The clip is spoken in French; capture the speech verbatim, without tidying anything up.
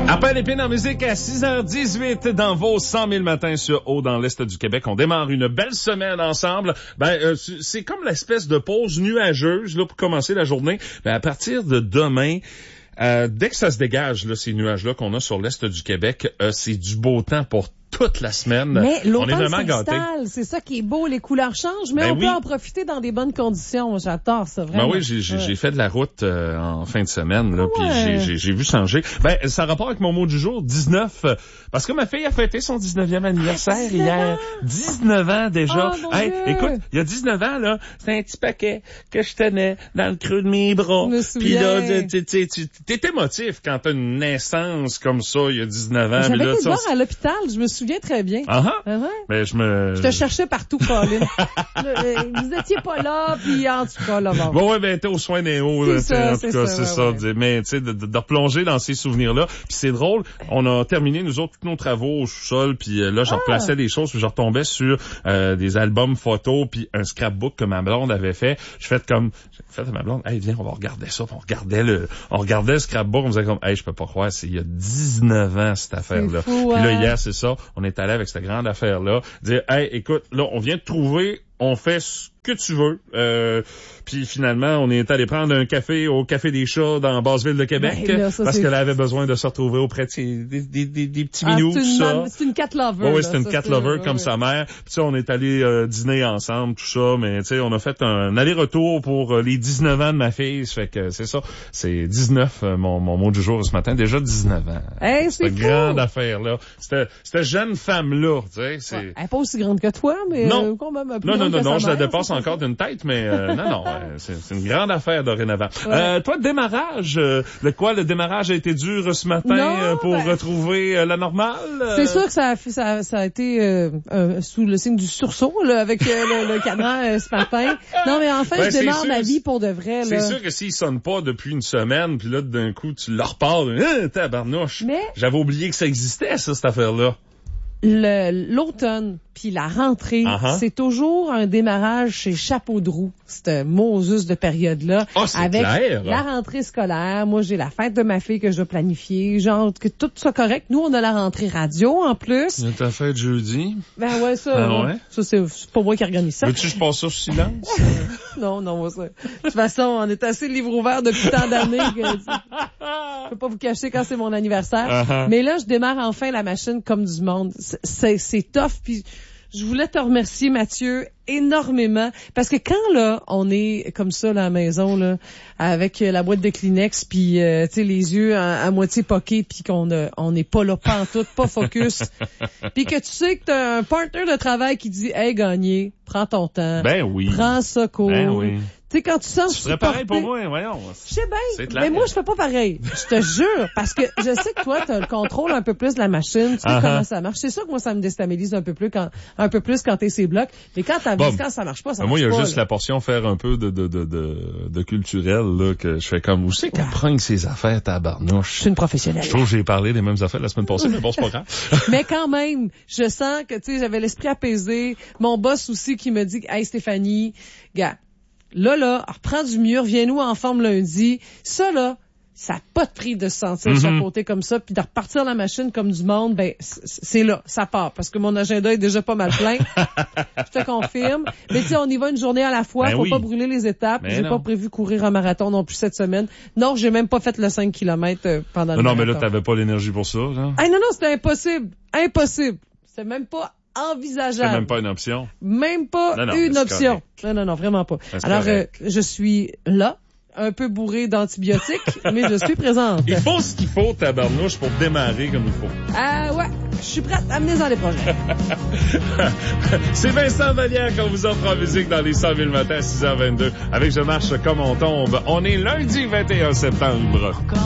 Appel épine en musique à six heures dix-huit dans vos cent mille matins sur Haut dans l'Est du Québec. On démarre une belle semaine ensemble. Ben, euh, c'est comme l'espèce de pause nuageuse là pour commencer la journée. Ben, à partir de demain, euh, dès que ça se dégage, là, ces nuages-là qu'on a sur l'Est du Québec, euh, c'est du beau temps pour toute la semaine. Mais on est vraiment gâtés. C'est ça qui est beau, les couleurs changent, mais ben on oui. peut en profiter dans des bonnes conditions. J'adore ça, vraiment. Ben oui, j'ai, j'ai, ouais. j'ai fait de la route euh, en fin de semaine, là, ouais. puis j'ai, j'ai, j'ai vu changer. Ben, ça a rapport avec mon mot du jour, dix-neuf, euh, parce que ma fille a fêté son dix-neuvième anniversaire dix-neuf hier. ans. dix-neuf ans déjà. Oh, mon hey, Dieu. écoute, il y a dix-neuf ans, là, c'était un petit paquet que je tenais dans le creux de mes bras. Je me Puis là, souviens. tu, tu, tu, t'es émotif quand t'as une naissance comme ça, il y a dix-neuf ans. J'avais mais là, été ça, voir à l'hôpital, je me souviens très bien. Ah ah. Ah ouais? Ben, je me... Je te cherchais partout, Colin. Je- Vous étiez pas là, puis en tout cas, là, bon. Bon, ouais, ben, t'es aux soins des hauts, C'est là, ça, en tout c'est cas, ça, c'est ouais, ça. ouais. Mais, tu sais, de, de, de replonger dans ces souvenirs-là. Puis c'est drôle, on a terminé, nous autres, tous nos travaux au sous-sol, puis euh, là, je Ah. replaçais des choses, puis je retombais sur euh, des albums photos, puis un scrapbook que ma blonde avait fait. Je fais comme, j'ai fait à ma blonde, hey, viens, on va regarder ça. Puis on regardait le, on regardait le scrapbook, on faisait comme, hey, je peux pas croire, c'est il y a dix-neuf ans, cette affaire-là. Fou, Puis là, hein? hier, c'est ça, on est allé avec cette grande affaire-là, dire, hey, écoute, là, on vient de trouver, on fait ce que tu veux. Euh, puis finalement, on est allé prendre un café au Café des Chats dans Basse-Ville de Québec, Ben là, ça, parce c'est- qu'elle avait besoin de se retrouver auprès de ses, des, des, des, des petits Ah, minous, c'est tout une, ça. man- c'est une cat lover. Oui, oui, là, c'est une ça, cat c'est- lover ouais, comme ouais. sa mère. Puis tu sais, on est allé euh, dîner ensemble, tout ça, mais tu sais, on a fait un aller-retour pour euh, les dix-neuf ans de ma fille. Ça fait que c'est ça, c'est dix-neuf, euh, mon, mon mot du jour ce matin. Déjà dix-neuf ans. Hey, c'est Cette fou. grande affaire-là. Cette, cette jeune femme-là, tu sais, c'est... Ouais, elle est pas aussi grande que toi, mais Non. euh, quand même un peu Non, non, grande non, que non, sa je la mère, dépasse c'est ça. encore d'une tête, mais euh, non, non, euh, c'est, c'est une grande affaire dorénavant. Ouais. Euh, toi, démarrage, euh, de quoi le démarrage a été dur ce matin Non, euh, pour ben, retrouver euh, la normale? euh? C'est sûr que ça a, fait- ça, a- ça a été euh, euh, sous le signe du sursaut là, avec euh, le, le cadran euh, ce matin. Non, mais en fait, Ben, je c'est démarre sûr, ma vie pour de vrai. C'est Là. sûr que s'il sonne pas depuis une semaine, puis là, d'un coup, tu le repars, hein, tabarnouche. Mais- J'avais oublié que ça existait, ça, cette affaire-là. Le- L'automne puis la rentrée, Uh-huh. c'est toujours un démarrage chez Chapeau de roue, cette Moses de période-là. Ah, c'est avec clair. la rentrée scolaire. Moi, j'ai la fête de ma fille que je dois planifier. Genre, que tout soit correct. Nous, on a la rentrée radio en plus. C'est ta fête jeudi. Ben ouais, ça, Ah ouais? ça c'est c'est pas moi qui organise ça. Veux-tu que je passe ça sous silence? Non, non, moi, ça. De toute façon, on est assez livre ouvert depuis tant d'années que je peux pas vous cacher quand c'est mon anniversaire. Uh-huh. Mais là, je démarre enfin la machine comme du monde. C'est- C'est, c'est tough. Puis je voulais te remercier, Mathieu, énormément. Parce que quand, là, on est comme ça, là, à la maison, là, avec euh, la boîte de Kleenex, puis, euh, tu sais, les yeux à, à moitié poqués, puis qu'on a, on n'est pas là, pas en tout, pas focus. Puis que tu sais que t'as un partner de travail qui dit, hey, gagné, prends ton temps. Ben oui. Prends ça cool. Ben oui. Tu sais, quand tu sens Tu ferais pareil pour supporté- moi, voyons. Je sais C'est bien, clair. mais moi, je fais pas pareil. Je te jure, parce que je sais que toi, tu as le contrôle un peu plus de la machine. Tu sais Uh-huh. comment ça marche. C'est sûr que moi, ça me déstabilise un peu plus quand, un peu plus quand t'es ces blocs. Mais quand t'as Bon. vu, quand ça marche pas, ça Ben, marche moi, il y a pas. juste là. la portion faire un peu de, de, de, de, de culturel, là, que je fais comme, où c'est qu'elle prend ses affaires, tabarnouche? Je suis une professionnelle. Je trouve que j'ai parlé des mêmes affaires la semaine passée, mais bon, c'est pas grave. Mais quand même, je sens que, tu sais, j'avais l'esprit apaisé. Mon boss aussi qui me dit, hey, Stéphanie, gars, là, là, reprends du mieux, reviens-nous en forme lundi. Ça, là, ça n'a pas de prix de se sentir Mm-hmm. chapeauté comme ça, puis de repartir la machine comme du monde, ben c- c'est là, ça part, parce que mon agenda est déjà pas mal plein. Je te confirme. Mais tu sais, on y va une journée à la fois, Ben faut oui. pas brûler les étapes. Ben J'ai non. pas prévu courir un marathon non plus cette semaine. Non, j'ai même pas fait le cinq kilomètres euh, pendant Non, le non, mais marathon. là, t'avais pas l'énergie pour ça, là. Ah non, non, c'était impossible. Impossible. C'était même pas envisageable. C'est même pas une option. Même pas Non, non, une mais c'est option. Non, non, non, vraiment pas. C'est Alors, euh, correct. je suis là, un peu bourré d'antibiotiques, mais je suis présente. Il faut ce qu'il faut, tabarnouche, pour démarrer comme il faut. Ah ouais, je suis prête à mener dans les projets. C'est Vincent Vallière qu'on vous offre en musique dans les cent mille matins à six heures vingt-deux. Avec Je marche comme on tombe. On est lundi vingt et un septembre.